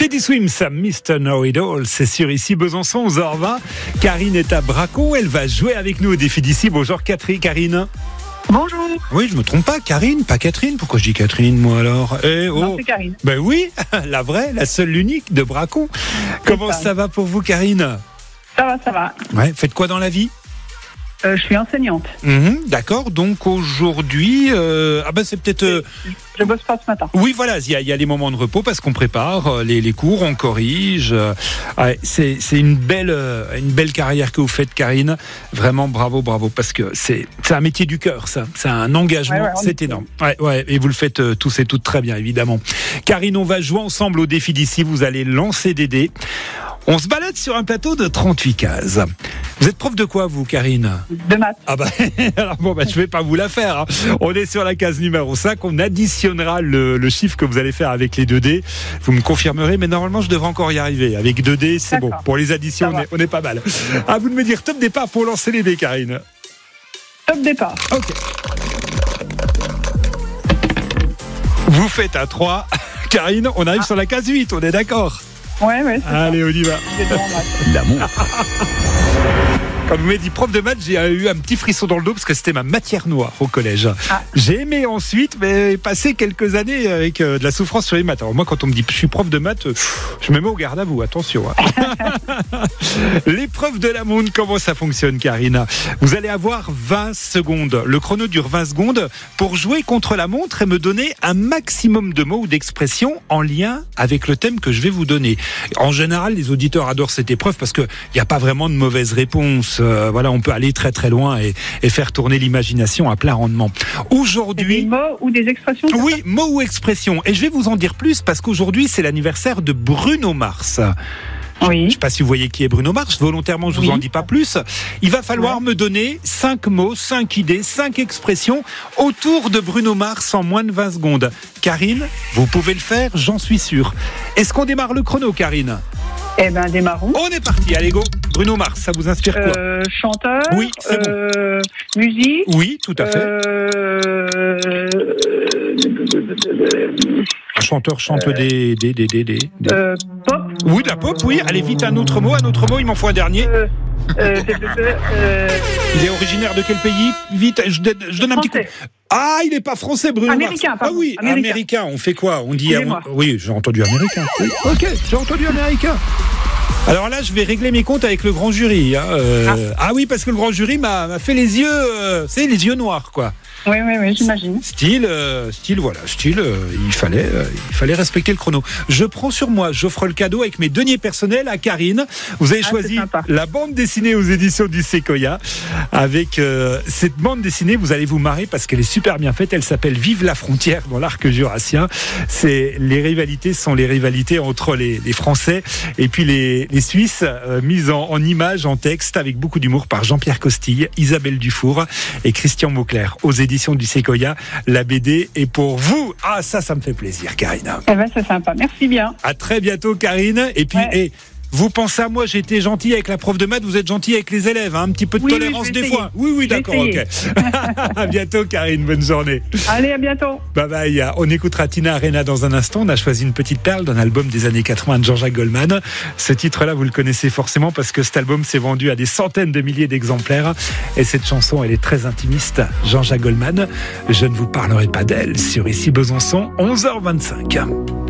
Teddy Swims, Mr. Know-It-All, c'est sur ici Besançon, 11h20. Karine est à Bracon, elle va jouer avec nous au défi d'ici. Bonjour Karine. Bonjour. Oui, je me trompe pas, Karine, pas Catherine. Pourquoi je dis Catherine, moi alors? Non, c'est Karine. Ben oui, la vraie, la seule, l'unique de Bracon. Comment ça va pour vous, Karine? Ça va. Ouais, faites quoi dans la vie? Je suis enseignante. D'accord, donc aujourd'hui, c'est peut-être... Je bosse pas ce matin. Oui, voilà, il y a les moments de repos parce qu'on prépare les cours, on corrige. C'est une belle carrière que vous faites, Karine. Vraiment, bravo, parce que c'est un métier du cœur, ça. C'est un engagement, c'est énorme. Ouais, et vous le faites tous et toutes très bien, évidemment. Karine, on va jouer ensemble au défi d'ici. Vous allez lancer des dés. On se balade sur un plateau de 38 cases. Vous êtes prof de quoi, vous, Karine? De maths. Alors je vais pas vous la faire. Hein. On est sur la case numéro 5. On additionnera le chiffre que vous allez faire avec les 2 dés. Vous me confirmerez, mais normalement, je devrais encore y arriver. Avec 2 dés, c'est bon. Pour les additions, on est pas mal. À vous de me dire top départ pour lancer les dés, Karine. Top départ. Ok. Vous faites un 3. Karine, on arrive sur la case 8. On est d'accord? Ouais, c'est Allez, ça. on y va. L'amour. Quand vous m'avez dit prof de maths, j'ai eu un petit frisson dans le dos parce que c'était ma matière noire au collège. J'ai aimé ensuite, mais passé quelques années avec de la souffrance sur les maths. Alors moi, quand on me dit je suis prof de maths, je me mets au garde à vous, attention. L'épreuve de la montre, comment ça fonctionne, Karina? Vous allez avoir 20 secondes. Le chrono dure 20 secondes pour jouer contre la montre et me donner un maximum de mots ou d'expressions en lien avec le thème que je vais vous donner. En général, les auditeurs adorent cette épreuve parce qu'il n'y a pas vraiment de mauvaises réponses. On peut aller très très loin et faire tourner l'imagination à plein rendement. Aujourd'hui, des mots ou des expressions? Oui, mots ou expressions. Et je vais vous en dire plus parce qu'aujourd'hui c'est l'anniversaire de Bruno Mars. Oui. Je ne sais pas si vous voyez qui est Bruno Mars. Volontairement, je ne vous en dis pas plus. Il va falloir me donner 5 mots, 5 idées, 5 expressions autour de Bruno Mars en moins de 20 secondes. Karine, vous pouvez le faire, j'en suis sûr. Est-ce qu'on démarre le chrono, Karine? Eh ben, démarrons. On est parti, allez go. Bruno Mars, ça vous inspire quoi? Chanteur. Oui, c'est bon. Musique. Oui, tout à fait. Un chanteur chante des... Pop. Oui, de la pop, oui. Allez vite, un autre mot, il m'en faut un dernier. Il est originaire de quel pays? Vite, je donne un petit coup. Ah, il n'est pas français, Bruno américain, Mars. pardon. Ah oui, américain. On fait quoi? On dit... Oui, j'ai entendu américain. Oui. Ok, j'ai entendu américain. Alors là, je vais régler mes comptes avec le grand jury. Ah oui, parce que le grand jury m'a fait les yeux, les yeux noirs, quoi. Oui, j'imagine. Style, il fallait respecter le chrono. Je prends sur moi, j'offre le cadeau avec mes deniers personnels à Karine. Vous avez choisi la bande dessinée aux éditions du Sequoia. Avec cette bande dessinée, vous allez vous marrer parce qu'elle est super bien faite. Elle s'appelle Vive la frontière dans l'arc jurassien. Les rivalités sont les rivalités entre les Français et puis les Suisses, mises en images, en texte, avec beaucoup d'humour par Jean-Pierre Costille, Isabelle Dufour et Christian Mauclerc. Aux éditions du Sequoia, la BD est pour vous. Ah, ça me fait plaisir, Karine. Eh ben, c'est sympa. Merci bien. À très bientôt, Karine. Et puis, vous pensez à moi, j'ai été gentil avec la prof de maths, vous êtes gentil avec les élèves, un petit peu de tolérance des fois. Oui, d'accord, ok. À bientôt, Karine, bonne journée. Allez, à bientôt. Bye bye. On écoutera Tina Arena dans un instant. On a choisi une petite perle d'un album des années 80 de Jean-Jacques Goldman. Ce titre-là, vous le connaissez forcément parce que cet album s'est vendu à des centaines de milliers d'exemplaires. Et cette chanson, elle est très intimiste. Jean-Jacques Goldman, je ne vous parlerai pas d'elle sur Ici Besançon, 11h25.